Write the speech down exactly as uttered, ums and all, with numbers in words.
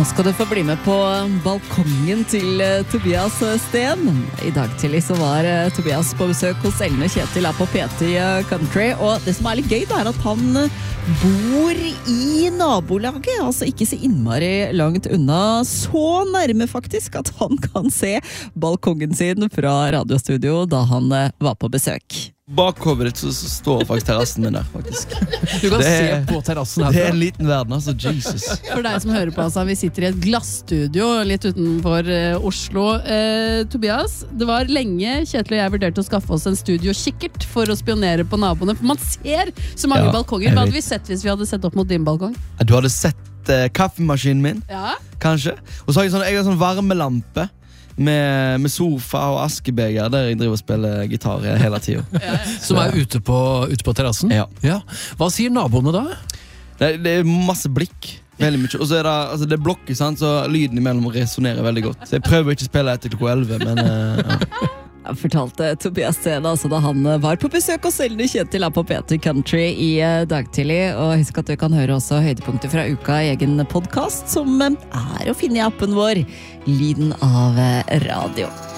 Nå skal du få bli med på balkongen til uh, Tobias Sten. I dag tidlig så var uh, Tobias på besøk hos Ellen og Kjetil her på P T uh, Country. Og det som er litt gøy, det er at han uh, bor i nabolaget. Altså ikke så innmari langt unna. Så nærme faktisk at han kan se balkongen sin fra radiostudio da han uh, var på besøk. Bakover ditt så står faktisk terrassen min der, faktisk. Du kan det se er, på terrassen her. Det er en liten verden, altså. Jesus. For deg som hører på, altså, vi sitter i et glassstudio litt utenfor uh, Oslo. Uh, Tobias, det var lenge Kjetil og jeg vurderte å skaffe oss en studiokikkert for å spionere på naboene, for man ser så mange Ja, balkonger. Hva hadde vi sett hvis vi hadde sett opp mot din balkong? Du hadde sett uh, kaffemaskinen min, Ja. kanskje. Og så har jeg sånn, jeg har sånn varmelampe. Med, med sofa og askebeger der jeg driver og spiller gitar hele tiden. Som er ute på, ute på terrassen? Ja. Ja. Hva sier naboene da? Det, det er masse blikk. Veldig mye. Og så er det, altså det er blokker, sant? Så lyden imellom resonerer veldig godt. Så jeg prøver ikke å spille etter klokka elleve, men uh, ja. Jeg fortalte Tobias Sten altså, da han var på besøk hos Ellen og Kjetil her på P T Country i dag tidlig. Og husk at du kan høre også høydepunkter fra uka i egen podcast, som er å finne i appen vår Lyden av radio.